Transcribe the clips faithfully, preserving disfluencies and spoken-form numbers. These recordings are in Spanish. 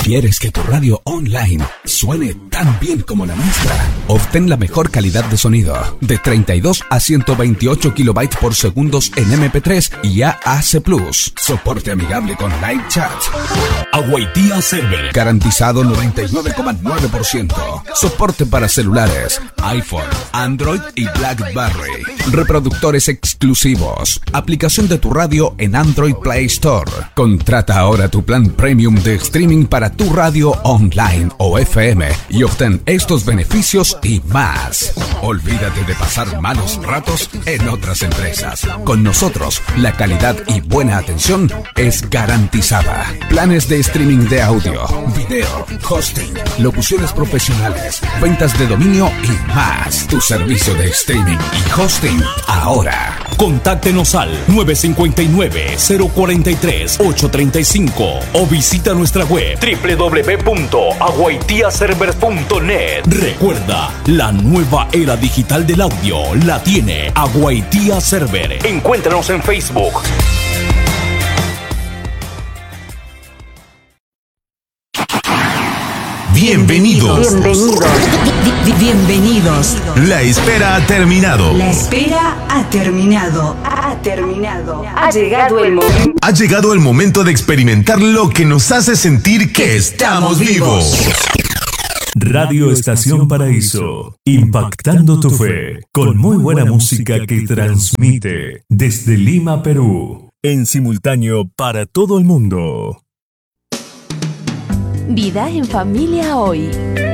¿Quieres que tu radio online suene tan bien como la nuestra? Obtén la mejor calidad de sonido de treinta y dos a ciento veintiocho kilobytes por segundos en eme pe tres y A A C plus. Soporte amigable con live chat. Aguaitía Server. Garantizado noventa y nueve coma nueve por ciento. Soporte para celulares, iPhone, Android y BlackBerry. Reproductores exclusivos. Aplicación de tu radio en Android Play Store. Contrata ahora tu plan premium de streaming para tu radio online o F M y obtén estos beneficios y más. Olvídate de pasar malos ratos en otras empresas. Con nosotros, la calidad y buena atención es garantizada. Planes de streaming de audio, video, hosting, locuciones profesionales, ventas de dominio y más. Tu servicio de streaming y hosting ahora. Contáctenos al nueve cinco nueve, cero cuatro tres, ocho tres cinco o visita nuestra web doble u doble u doble u punto aguaitía server punto net. Recuerda, la nueva era digital del audio la tiene Aguaitía Server. Encuéntranos en Facebook. Bienvenidos. Bienvenidos. Bienvenidos. La espera ha terminado. La espera ha terminado. Ha terminado. Ha llegado el momento. Ha llegado el momento de experimentar lo que nos hace sentir que estamos vivos. Radio Estación Paraíso, impactando tu fe, con muy buena música que transmite desde Lima, Perú, en simultáneo para todo el mundo. Vida en Familia Hoy.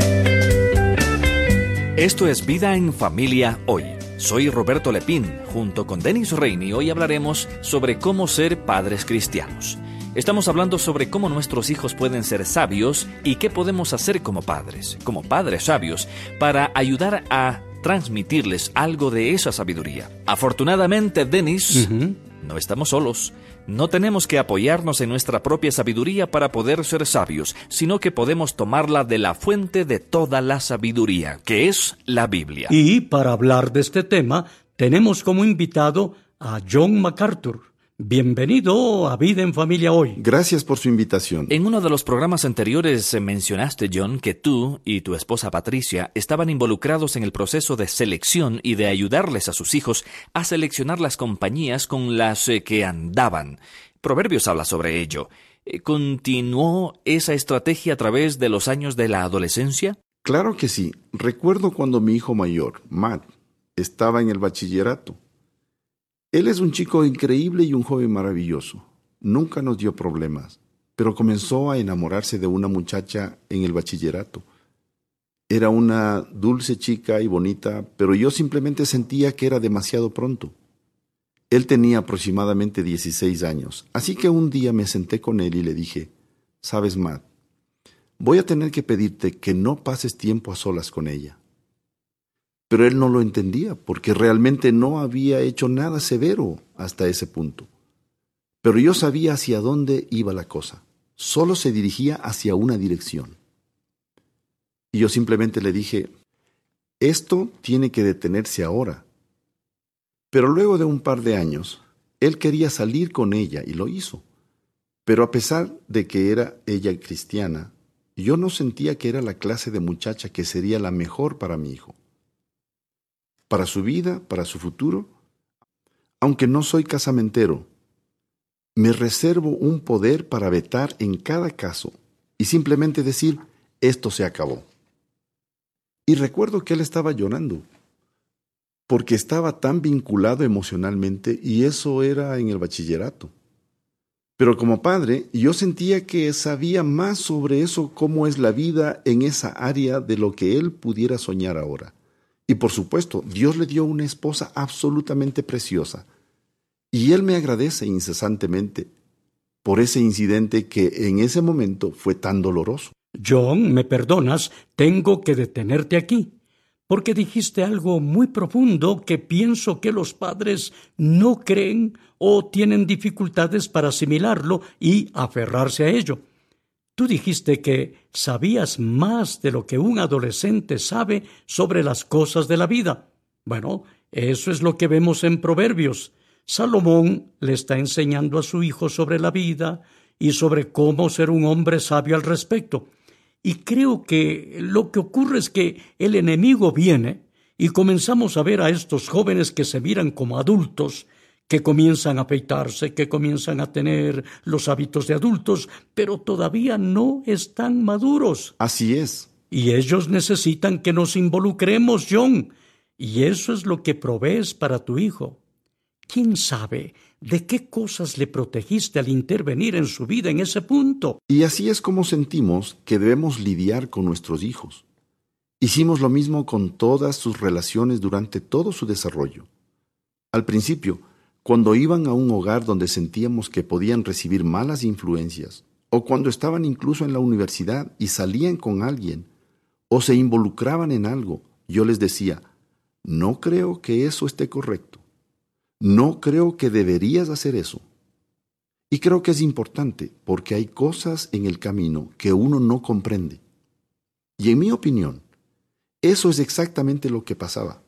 Esto es Vida en Familia Hoy. Soy Roberto Lepín. Junto con Denis Reini, hoy hablaremos sobre cómo ser padres cristianos. Estamos hablando sobre cómo nuestros hijos pueden ser sabios y qué podemos hacer como padres, como padres sabios, para ayudar a transmitirles algo de esa sabiduría. Afortunadamente, Denis, uh-huh. no estamos solos. No tenemos que apoyarnos en nuestra propia sabiduría para poder ser sabios, sino que podemos tomarla de la fuente de toda la sabiduría, que es la Biblia. Y para hablar de este tema, tenemos como invitado a John MacArthur. Bienvenido a Vida en Familia Hoy. Gracias por su invitación. En uno de los programas anteriores mencionaste, John, que tú y tu esposa Patricia estaban involucrados en el proceso de selección y de ayudarles a sus hijos a seleccionar las compañías con las eh, que andaban. Proverbios habla sobre ello. ¿Continuó esa estrategia a través de los años de la adolescencia? Claro que sí. Recuerdo cuando mi hijo mayor, Matt, estaba en el bachillerato. Él es un chico increíble y un joven maravilloso. Nunca nos dio problemas, pero comenzó a enamorarse de una muchacha en el bachillerato. Era una dulce chica y bonita, pero yo simplemente sentía que era demasiado pronto. Él tenía aproximadamente dieciséis años, así que un día me senté con él y le dije, «¿Sabes, Matt? Voy a tener que pedirte que no pases tiempo a solas con ella». Pero él no lo entendía, porque realmente no había hecho nada severo hasta ese punto. Pero yo sabía hacia dónde iba la cosa. Solo se dirigía hacia una dirección. Y yo simplemente le dije, esto tiene que detenerse ahora. Pero luego de un par de años, él quería salir con ella y lo hizo. Pero a pesar de que era ella cristiana, yo no sentía que era la clase de muchacha que sería la mejor para mi hijo. Para su vida, para su futuro, aunque no soy casamentero, me reservo un poder para vetar en cada caso y simplemente decir, esto se acabó. Y recuerdo que él estaba llorando, porque estaba tan vinculado emocionalmente y eso era en el bachillerato. Pero como padre, yo sentía que sabía más sobre eso, cómo es la vida en esa área de lo que él pudiera soñar ahora. Y por supuesto, Dios le dio una esposa absolutamente preciosa. Y Él me agradece incesantemente por ese incidente que en ese momento fue tan doloroso. John, ¿me perdonas? Tengo que detenerte aquí, porque dijiste algo muy profundo que pienso que los padres no creen o tienen dificultades para asimilarlo y aferrarse a ello. Tú dijiste que sabías más de lo que un adolescente sabe sobre las cosas de la vida. Bueno, eso es lo que vemos en Proverbios. Salomón le está enseñando a su hijo sobre la vida y sobre cómo ser un hombre sabio al respecto. Y creo que lo que ocurre es que el enemigo viene y comenzamos a ver a estos jóvenes que se miran como adultos, que comienzan a afeitarse, que comienzan a tener los hábitos de adultos, pero todavía no están maduros. Así es. Y ellos necesitan que nos involucremos, John. Y eso es lo que provees para tu hijo. ¿Quién sabe de qué cosas le protegiste al intervenir en su vida en ese punto? Y así es como sentimos que debemos lidiar con nuestros hijos. Hicimos lo mismo con todas sus relaciones durante todo su desarrollo. Al principio, cuando iban a un hogar donde sentíamos que podían recibir malas influencias, o cuando estaban incluso en la universidad y salían con alguien, o se involucraban en algo, yo les decía, no creo que eso esté correcto. No creo que deberías hacer eso. Y creo que es importante porque hay cosas en el camino que uno no comprende. Y en mi opinión, eso es exactamente lo que pasaba.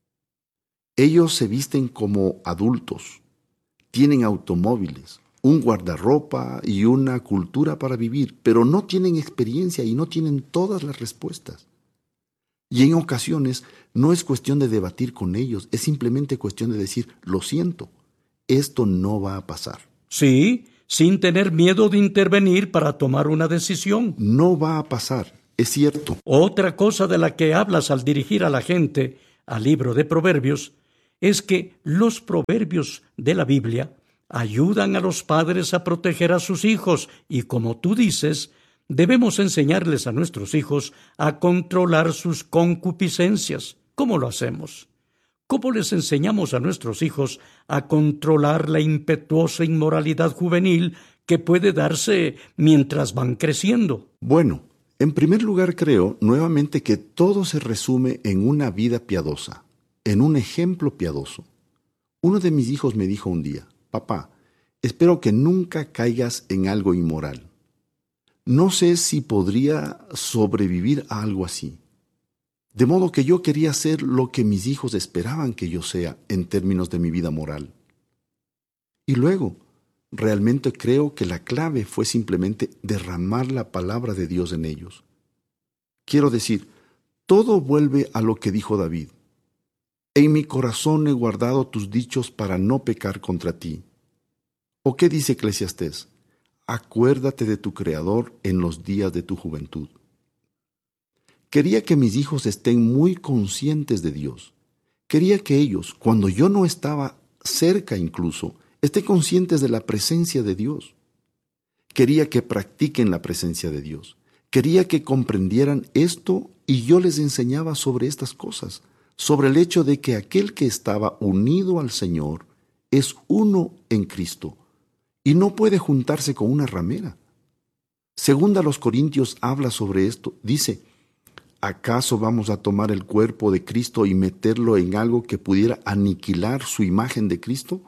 Ellos se visten como adultos, tienen automóviles, un guardarropa y una cultura para vivir, pero no tienen experiencia y no tienen todas las respuestas. Y en ocasiones no es cuestión de debatir con ellos, es simplemente cuestión de decir, lo siento, esto no va a pasar. Sí, sin tener miedo de intervenir para tomar una decisión. No va a pasar, es cierto. Otra cosa de la que hablas al dirigir a la gente al libro de Proverbios es que los proverbios de la Biblia ayudan a los padres a proteger a sus hijos y, como tú dices, debemos enseñarles a nuestros hijos a controlar sus concupiscencias. ¿Cómo lo hacemos? ¿Cómo les enseñamos a nuestros hijos a controlar la impetuosa inmoralidad juvenil que puede darse mientras van creciendo? Bueno, en primer lugar creo nuevamente que todo se resume en una vida piadosa, en un ejemplo piadoso. Uno de mis hijos me dijo un día, papá, espero que nunca caigas en algo inmoral. No sé si podría sobrevivir a algo así. De modo que yo quería ser lo que mis hijos esperaban que yo sea en términos de mi vida moral. Y luego, realmente creo que la clave fue simplemente derramar la palabra de Dios en ellos. Quiero decir, todo vuelve a lo que dijo David. En mi corazón he guardado tus dichos para no pecar contra ti. ¿O qué dice Eclesiastés? Acuérdate de tu Creador en los días de tu juventud. Quería que mis hijos estén muy conscientes de Dios. Quería que ellos, cuando yo no estaba cerca incluso, estén conscientes de la presencia de Dios. Quería que practiquen la presencia de Dios. Quería que comprendieran esto y yo les enseñaba sobre estas cosas, sobre el hecho de que aquel que estaba unido al Señor es uno en Cristo y no puede juntarse con una ramera. Segunda a los Corintios habla sobre esto. Dice, ¿acaso vamos a tomar el cuerpo de Cristo y meterlo en algo que pudiera aniquilar su imagen de Cristo?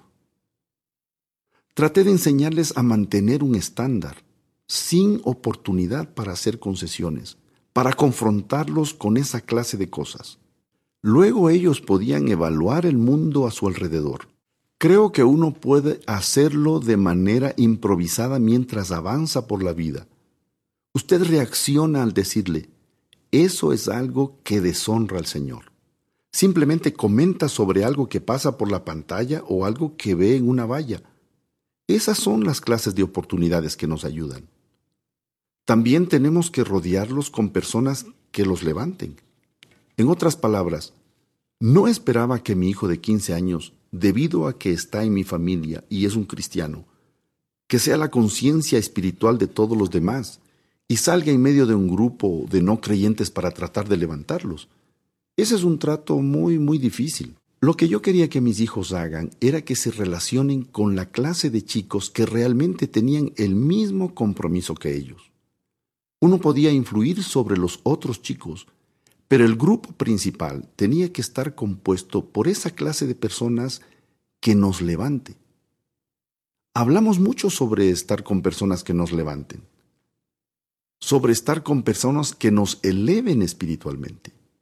Traté de enseñarles a mantener un estándar, sin oportunidad para hacer concesiones, para confrontarlos con esa clase de cosas. Luego ellos podían evaluar el mundo a su alrededor. Creo que uno puede hacerlo de manera improvisada mientras avanza por la vida. Usted reacciona al decirle, eso es algo que deshonra al Señor. Simplemente comenta sobre algo que pasa por la pantalla o algo que ve en una valla. Esas son las clases de oportunidades que nos ayudan. También tenemos que rodearlos con personas que los levanten. En otras palabras, no esperaba que mi hijo de quince años, debido a que está en mi familia y es un cristiano, que sea la conciencia espiritual de todos los demás y salga en medio de un grupo de no creyentes para tratar de levantarlos. Ese es un trato muy, muy difícil. Lo que yo quería que mis hijos hagan era que se relacionen con la clase de chicos que realmente tenían el mismo compromiso que ellos. Uno podía influir sobre los otros chicos, pero el grupo principal tenía que estar compuesto por esa clase de personas que nos levante. Hablamos mucho sobre estar con personas que nos levanten, sobre estar con personas que nos eleven espiritualmente.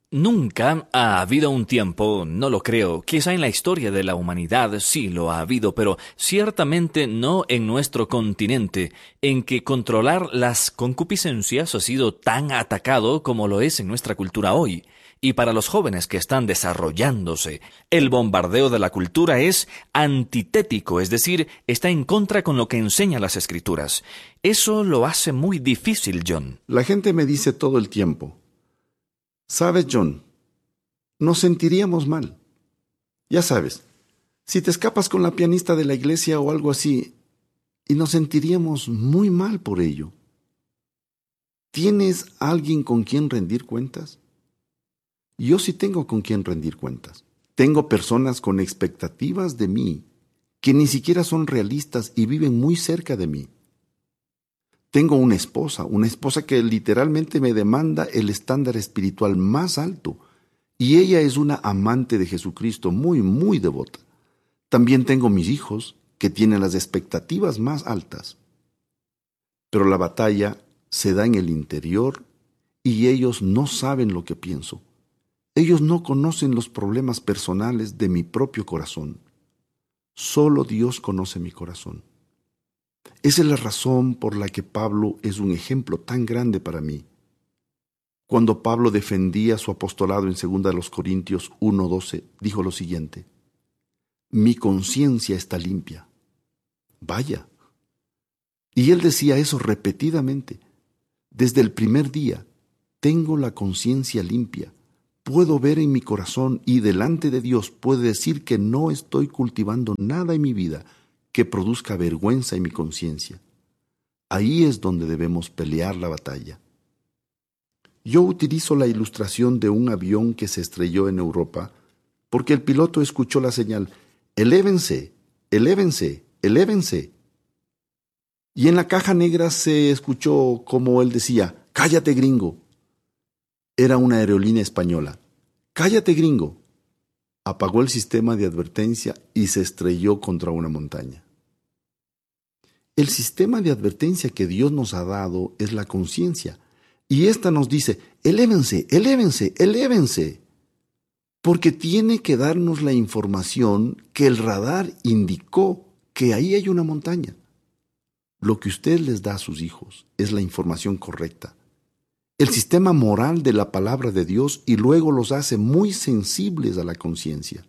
Nunca ha habido un tiempo, no lo creo, quizá en la historia de la humanidad sí lo ha habido, pero ciertamente no en nuestro continente, en que controlar las concupiscencias ha sido tan atacado como lo es en nuestra cultura hoy. Y para los jóvenes que están desarrollándose, el bombardeo de la cultura es antitético, es decir, está en contra con lo que enseñan las Escrituras. Eso lo hace muy difícil, John. La gente me dice todo el tiempo: ¿sabes, John? Nos sentiríamos mal. Ya sabes, si te escapas con la pianista de la iglesia o algo así, y nos sentiríamos muy mal por ello. ¿Tienes alguien con quien rendir cuentas? Yo sí tengo con quien rendir cuentas. Tengo personas con expectativas de mí, que ni siquiera son realistas y viven muy cerca de mí. Tengo una esposa, una esposa que literalmente me demanda el estándar espiritual más alto, y ella es una amante de Jesucristo muy, muy devota. También tengo mis hijos, que tienen las expectativas más altas. Pero la batalla se da en el interior y ellos no saben lo que pienso. Ellos no conocen los problemas personales de mi propio corazón. Solo Dios conoce mi corazón. Esa es la razón por la que Pablo es un ejemplo tan grande para mí. Cuando Pablo defendía su apostolado en segunda de los Corintios uno doce, dijo lo siguiente: mi conciencia está limpia. Vaya. Y él decía eso repetidamente. Desde el primer día, tengo la conciencia limpia. Puedo ver en mi corazón y delante de Dios puedo decir que no estoy cultivando nada en mi vida que produzca vergüenza en mi conciencia. Ahí es donde debemos pelear la batalla. Yo utilizo la ilustración de un avión que se estrelló en Europa porque el piloto escuchó la señal: elévense, elévense, elévense. Y en la caja negra se escuchó como él decía: cállate, gringo. Era una aerolínea española. Cállate, gringo. Apagó el sistema de advertencia y se estrelló contra una montaña. El sistema de advertencia que Dios nos ha dado es la conciencia, y ésta nos dice: elévense, elévense, elévense, porque tiene que darnos la información que el radar indicó que ahí hay una montaña. Lo que usted les da a sus hijos es la información correcta, el sistema moral de la palabra de Dios, y luego los hace muy sensibles a la conciencia.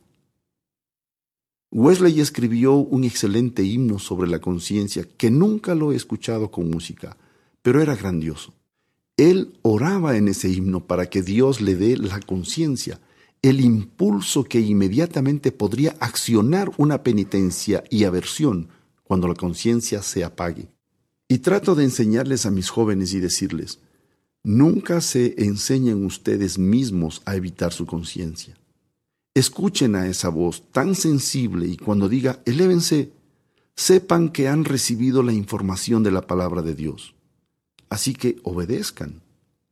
Wesley escribió un excelente himno sobre la conciencia que nunca lo he escuchado con música, pero era grandioso. Él oraba en ese himno para que Dios le dé la conciencia, el impulso que inmediatamente podría accionar una penitencia y aversión cuando la conciencia se apague. Y trato de enseñarles a mis jóvenes y decirles: nunca se enseñen ustedes mismos a evitar su conciencia. Escuchen a esa voz tan sensible y cuando diga elévense, sepan que han recibido la información de la palabra de Dios. Así que obedezcan.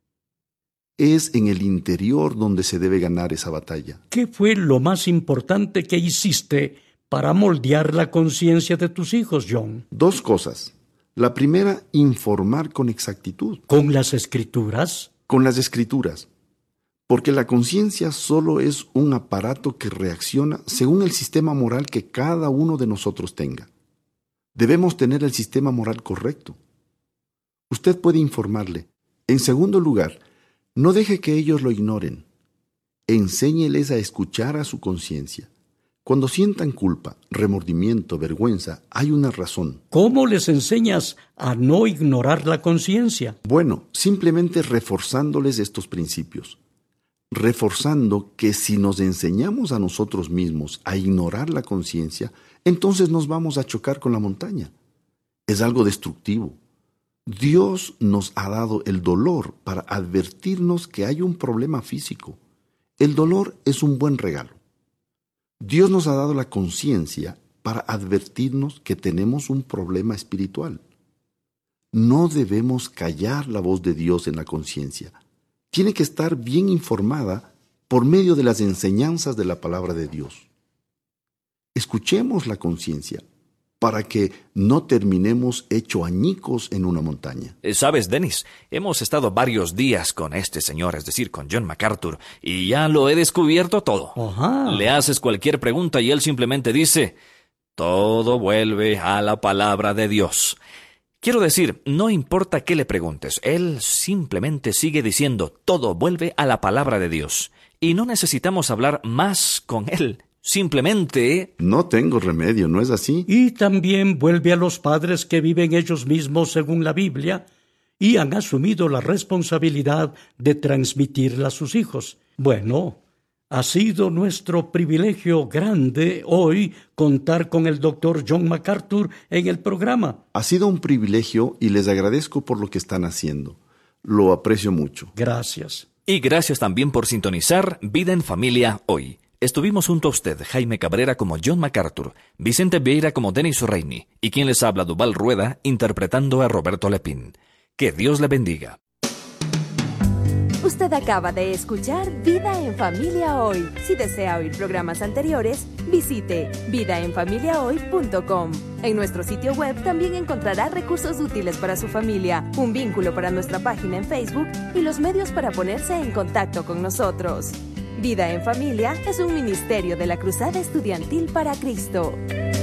Es en el interior donde se debe ganar esa batalla. ¿Qué fue lo más importante que hiciste para moldear la conciencia de tus hijos, John? Dos cosas. La primera, informar con exactitud. ¿Con las Escrituras? Con las Escrituras. Porque la conciencia solo es un aparato que reacciona según el sistema moral que cada uno de nosotros tenga. Debemos tener el sistema moral correcto. Usted puede informarle. En segundo lugar, no deje que ellos lo ignoren. Enséñeles a escuchar a su conciencia. Cuando sientan culpa, remordimiento, vergüenza, hay una razón. ¿Cómo les enseñas a no ignorar la conciencia? Bueno, simplemente reforzándoles estos principios. Reforzando que si nos enseñamos a nosotros mismos a ignorar la conciencia, entonces nos vamos a chocar con la montaña. Es algo destructivo. Dios nos ha dado el dolor para advertirnos que hay un problema físico. El dolor es un buen regalo. Dios nos ha dado la conciencia para advertirnos que tenemos un problema espiritual. No debemos callar la voz de Dios en la conciencia. Tiene que estar bien informada por medio de las enseñanzas de la palabra de Dios. Escuchemos la conciencia. para que no terminemos hecho añicos en una montaña. Sabes, Dennis, hemos estado varios días con este señor, es decir, con John MacArthur, y ya lo he descubierto todo. Ajá. Le haces cualquier pregunta y él simplemente dice, todo vuelve a la palabra de Dios. Quiero decir, no importa qué le preguntes, él simplemente sigue diciendo, todo vuelve a la palabra de Dios. Y no necesitamos hablar más con él. Simplemente... No tengo remedio, ¿no es así? Y también vuelve a los padres que viven ellos mismos según la Biblia y han asumido la responsabilidad de transmitirla a sus hijos. Bueno, ha sido nuestro privilegio grande hoy contar con el doctor John MacArthur en el programa. Ha sido un privilegio y les agradezco por lo que están haciendo. Lo aprecio mucho. Gracias. Y gracias también por sintonizar Vida en Familia hoy. Estuvimos junto a usted, Jaime Cabrera como John MacArthur, Vicente Vieira como Denis O'Reilly y quien les habla, Duval Rueda, interpretando a Roberto Lepín. Que Dios le bendiga. Usted acaba de escuchar Vida en Familia Hoy. Si desea oír programas anteriores, visite vida en familia hoy punto com. En nuestro sitio web también encontrará recursos útiles para su familia, un vínculo para nuestra página en Facebook y los medios para ponerse en contacto con nosotros. Vida en Familia es un ministerio de la Cruzada Estudiantil para Cristo.